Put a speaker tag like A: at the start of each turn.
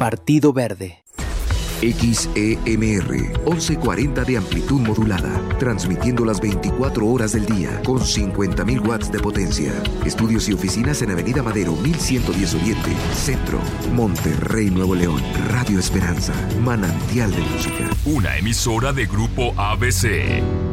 A: Partido Verde.
B: XEMR 1140 de amplitud modulada, transmitiendo las 24 horas del día con 50.000 watts de potencia. Estudios y oficinas en Avenida Madero 1110 Oriente, Centro, Monterrey, Nuevo León. Radio Esperanza, manantial de música.
C: Una emisora de Grupo ABC.